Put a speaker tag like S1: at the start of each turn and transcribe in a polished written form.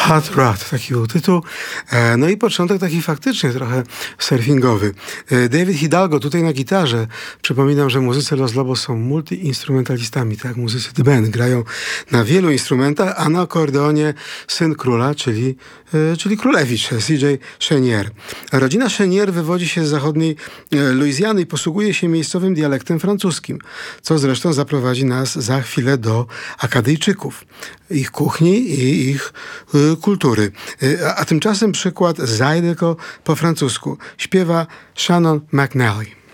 S1: Hot Rod, taki był tytuł. No i początek taki faktycznie trochę surfingowy. David Hidalgo tutaj na gitarze. Przypominam, że muzycy Los Lobos są multiinstrumentalistami, tak? Muzycy The Band grają na wielu instrumentach, a na akordeonie syn króla, czyli królewicz, CJ Chenier. Rodzina Chenier wywodzi się z zachodniej Luizjany i posługuje się miejscowym dialektem francuskim, co zresztą zaprowadzi nas za chwilę do Akadyjczyków, ich kuchni i ich kultury. A tymczasem przykład Zydeco po francusku śpiewa Shannon McNally.